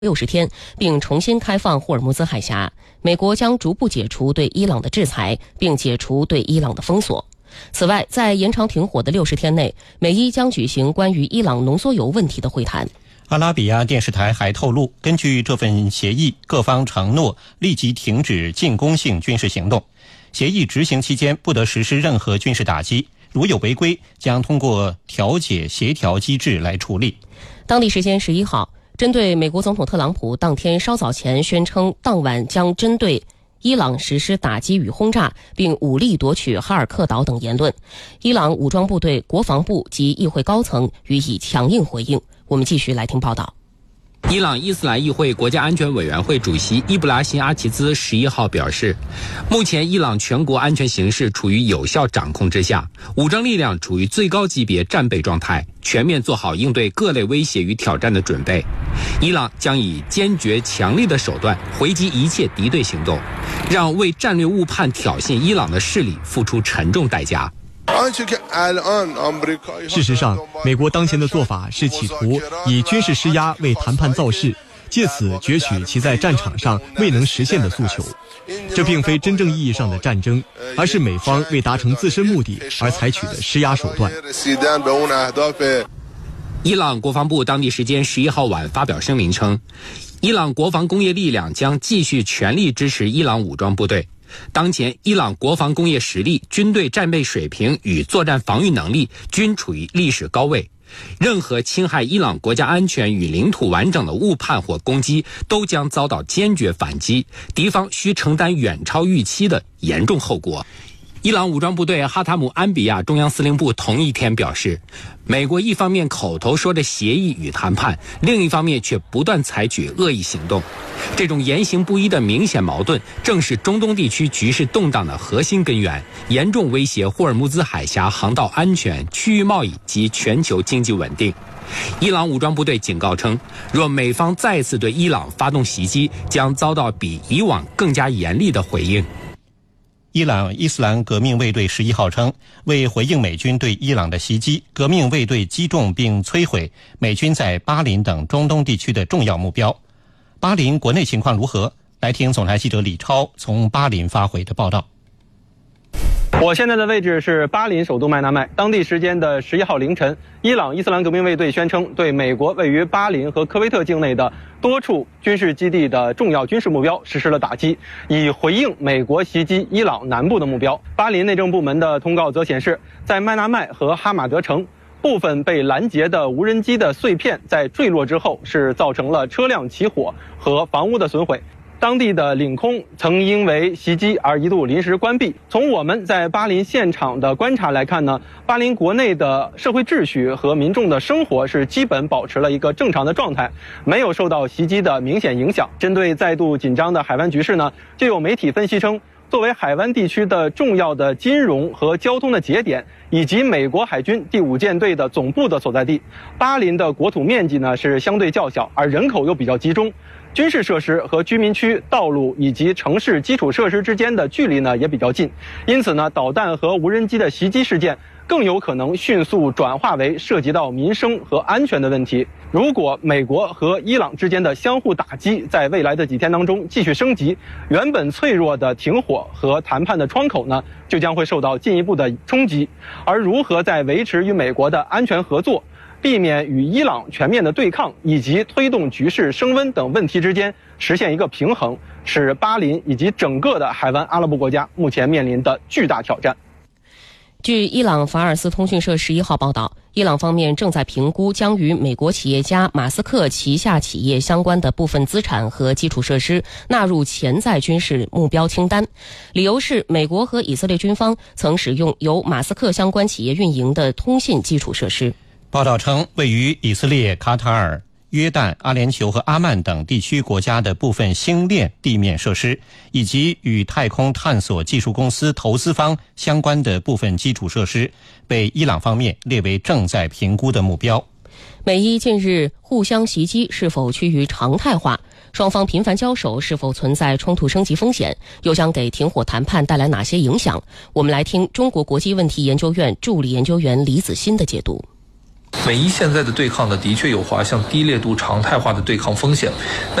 60天，并重新开放霍尔木兹海峡。美国将逐步解除对伊朗的制裁，并解除对伊朗的封锁。此外，在延长停火的60天内，美伊将举行关于伊朗浓缩铀问题的会谈。 阿拉比亚电视台还透露，根据这份协议，各方承诺立即停止进攻性军事行动。协议执行期间不得实施任何军事打击，如有违规，将通过调解协调机制来处理。 当地时间11号，针对美国总统特朗普当天稍早前宣称当晚将针对伊朗实施打击与轰炸，并武力夺取哈尔克岛等言论，伊朗武装部队、国防部及议会高层予以强硬回应。我们继续来听报道。 伊朗伊斯兰议会国家安全委员会主席伊布拉辛阿齐兹11号表示，目前伊朗全国安全形势处于有效掌控之下，武装力量处于最高级别战备状态，全面做好应对各类威胁与挑战的准备。伊朗将以坚决强力的手段回击一切敌对行动，让为战略误判挑衅伊朗的势力付出沉重代价。 事实上，美国当前的做法是企图以军事施压为谈判造势，借此攫取其在战场上未能实现的诉求。这并非真正意义上的战争，而是美方为达成自身目的而采取的施压手段。 伊朗国防部当地时间11号晚发表声明称，伊朗国防工业力量将继续全力支持伊朗武装部队。当前，伊朗国防工业实力、军队战备水平与作战防御能力均处于历史高位。任何侵害伊朗国家安全与领土完整的误判或攻击，都将遭到坚决反击，敌方需承担远超预期的严重后果。伊朗武装部队哈塔姆安比亚中央司令部同一天表示，美国一方面口头说着协议与谈判，另一方面却不断采取恶意行动。这种言行不一的明显矛盾，正是中东地区局势动荡的核心根源，严重威胁霍尔木兹海峡航道安全、区域贸易及全球经济稳定。伊朗武装部队警告称，若美方再次对伊朗发动袭击，将遭到比以往更加严厉的回应。 伊朗伊斯兰革命卫队11号称，为回应美军对伊朗的袭击，革命卫队击中并摧毁美军在巴林等中东地区的重要目标。巴林国内情况如何？来听总台记者李超从巴林发回的报道。 我现在的位置是巴林首都麦纳麦。当地时间的11号凌晨，伊朗伊斯兰革命卫队宣称对美国位于巴林和科威特境内的多处军事基地的重要军事目标实施了打击，以回应美国袭击伊朗南部的目标。巴林内政部门的通告则显示，在麦纳麦和哈马德城，部分被拦截的无人机的碎片在坠落之后是造成了车辆起火和房屋的损毁。当地的领空曾因为袭击而一度临时关闭。从我们在巴林现场的观察来看呢，巴林国内的社会秩序和民众的生活是基本保持了一个正常的状态，没有受到袭击的明显影响。针对再度紧张的海湾局势呢，就有媒体分析称，作为海湾地区的重要的金融和交通的节点，以及美国海军第5舰队的总部的所在地，巴林的国土面积呢是相对较小，而人口又比较集中。军事设施和居民区、道路以及城市基础设施之间的距离呢也比较近，因此呢，导弹和无人机的袭击事件更有可能迅速转化为涉及到民生和安全的问题。如果美国和伊朗之间的相互打击在未来的几天当中继续升级，原本脆弱的停火和谈判的窗口呢，就将会受到进一步的冲击。而如何在维持与美国的安全合作、避免与伊朗全面的对抗以及推动局势升温等问题之间实现一个平衡，是巴林以及整个的海湾阿拉伯国家目前面临的巨大挑战。 据伊朗法尔斯通讯社11号报道，伊朗方面正在评估将与美国企业家马斯克旗下企业相关的部分资产和基础设施纳入潜在军事目标清单，理由是美国和以色列军方曾使用由马斯克相关企业运营的通信基础设施。 报道称，位于以色列、卡塔尔、约旦、阿联酋和阿曼等地区国家的部分星链地面设施，以及与太空探索技术公司投资方相关的部分基础设施，被伊朗方面列为正在评估的目标。 美伊近日互相袭击是否趋于常态化？双方频繁交手是否存在冲突升级风险？又将给停火谈判带来哪些影响？我们来听中国国际问题研究院助理研究员李子欣的解读。 美伊现在的对抗呢，的确有滑向低烈度常态化的对抗风险。